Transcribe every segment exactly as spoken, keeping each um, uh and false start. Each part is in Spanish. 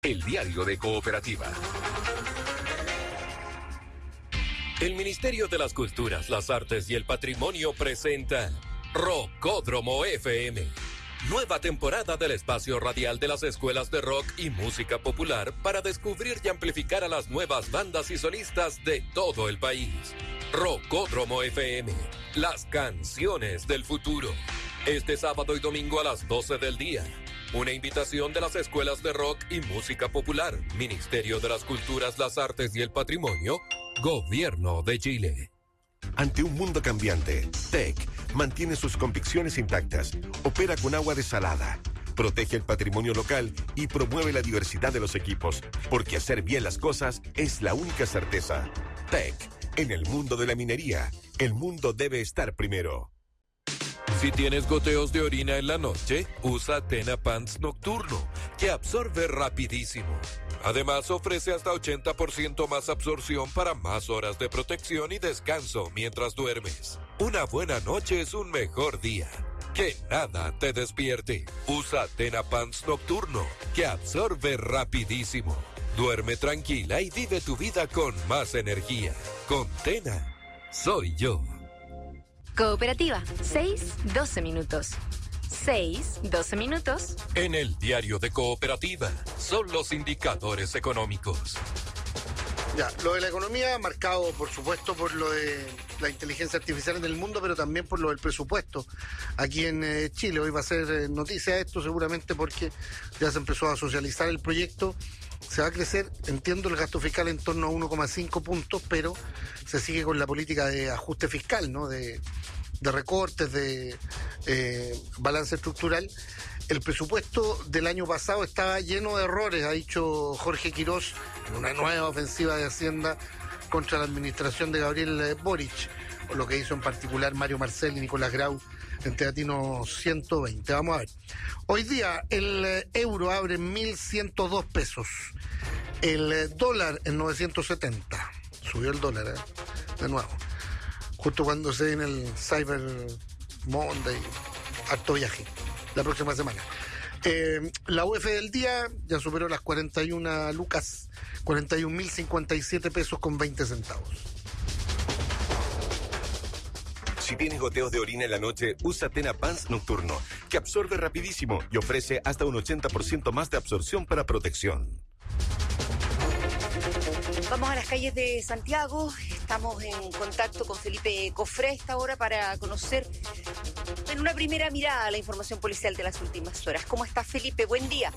El diario de Cooperativa. El Ministerio de las Culturas, las Artes y el Patrimonio presenta Rockódromo F M. Nueva temporada del espacio radial de las escuelas de rock y música popular para descubrir y amplificar a las nuevas bandas y solistas de todo el país. Rockódromo F M, las canciones del futuro. Este sábado y domingo a las doce del día. Una invitación de las escuelas de rock y música popular, Ministerio de las Culturas, las Artes y el Patrimonio, Gobierno de Chile. Ante un mundo cambiante, T E C mantiene sus convicciones intactas, opera con agua desalada, protege el patrimonio local y promueve la diversidad de los equipos, porque hacer bien las cosas es la única certeza. T E C, en el mundo de la minería, el mundo debe estar primero. Si tienes goteos de orina en la noche, usa Tena Pants Nocturno, que absorbe rapidísimo. Además, ofrece hasta ochenta por ciento más absorción para más horas de protección y descanso mientras duermes. Una buena noche es un mejor día. Que nada te despierte. Usa Tena Pants Nocturno, que absorbe rapidísimo. Duerme tranquila y vive tu vida con más energía. Con Tena, soy yo. Cooperativa, seis, doce minutos. seis, doce minutos. En el diario de Cooperativa, son los indicadores económicos. Ya, lo de la economía marcado, por supuesto, por lo de la inteligencia artificial en el mundo, pero también por lo del presupuesto aquí en eh, Chile. Hoy va a ser eh, noticia esto seguramente porque ya se empezó a socializar el proyecto. Se va a crecer, entiendo, el gasto fiscal en torno a uno coma cinco puntos, pero se sigue con la política de ajuste fiscal, ¿no? De, de recortes, de eh, balance estructural. El presupuesto del año pasado estaba lleno de errores, ha dicho Jorge Quirós, en una nueva ofensiva de Hacienda contra la administración de Gabriel Boric, o lo que hizo en particular Mario Marcel y Nicolás Grau en Teatino ciento veinte. Vamos a ver. Hoy día el euro abre en mil ciento dos pesos. El dólar en novecientos setenta. Subió el dólar, ¿eh? De nuevo. Justo cuando se viene el Cyber Monday. Harto viaje. La próxima semana. Eh, la U F del día ya superó las cuarenta y una lucas. cuarenta y un mil cincuenta y siete pesos con veinte centavos. Si tienes goteos de orina en la noche, usa Tena Pants Nocturno, que absorbe rapidísimo y ofrece hasta un ochenta por ciento más de absorción para protección. Vamos a las calles de Santiago. Estamos en contacto con Felipe Cofré a esta hora para conocer en una primera mirada la información policial de las últimas horas. ¿Cómo está, Felipe? Buen día.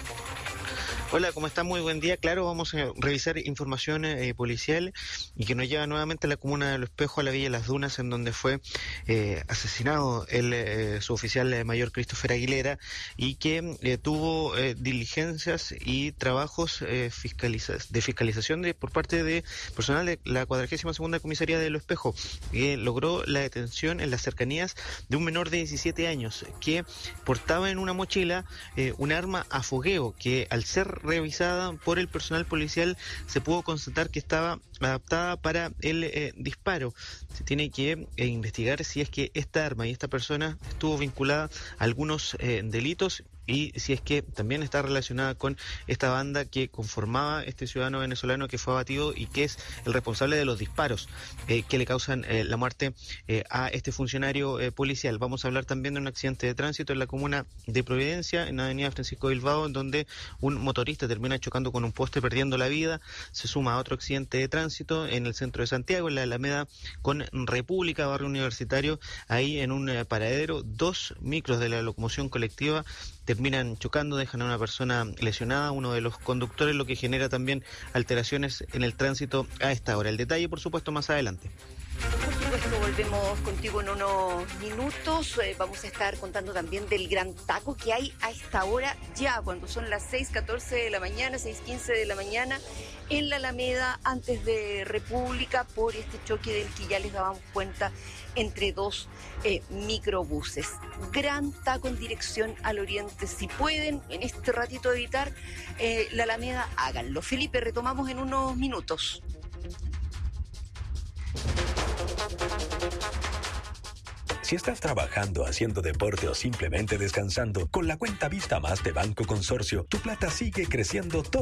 Hola, ¿cómo está? Muy buen día. Claro, vamos a revisar información eh, policial y que nos lleva nuevamente a la comuna de Los Espejos, a la Villa de las Dunas, en donde fue eh, asesinado el eh, suboficial eh, mayor Christopher Aguilera y que eh, tuvo eh, diligencias y trabajos eh, fiscaliza de fiscalización de, por parte de personal de la cuadragésima segunda Comisaría de Los Espejos, que logró la detención en las cercanías de un menor de diecisiete años que portaba en una mochila eh, un arma a fogueo que, al ser revisada por el personal policial, se pudo constatar que estaba adaptada para el eh, disparo. Se tiene que eh, investigar si es que esta arma y esta persona estuvo vinculada a algunos eh, delitos y si es que también está relacionada con esta banda que conformaba este ciudadano venezolano que fue abatido y que es el responsable de los disparos eh, que le causan eh, la muerte eh, a este funcionario eh, policial. Vamos a hablar también de un accidente de tránsito en la comuna de Providencia, en la avenida Francisco Bilbao, en donde un motorista termina chocando con un poste, perdiendo la vida. Se suma a otro accidente de tránsito en el centro de Santiago, en la Alameda con República, barrio universitario. Ahí, en un eh, paradero, dos micros de la locomoción colectiva terminan chocando, dejan a una persona lesionada, uno de los conductores, lo que genera también alteraciones en el tránsito a esta hora. El detalle, por supuesto, más adelante. Por supuesto, volvemos contigo en unos minutos. Eh, vamos a estar contando también del gran taco que hay a esta hora ya, cuando son las seis catorce de la mañana, seis quince de la mañana, en la Alameda, antes de República, por este choque del que ya les dábamos cuenta entre dos eh, microbuses. Gran taco en dirección al oriente. Si pueden en este ratito evitar eh, la Alameda, háganlo. Felipe, retomamos en unos minutos. Si estás trabajando, haciendo deporte o simplemente descansando, con la cuenta Vista Más de Banco Consorcio, tu plata sigue creciendo todo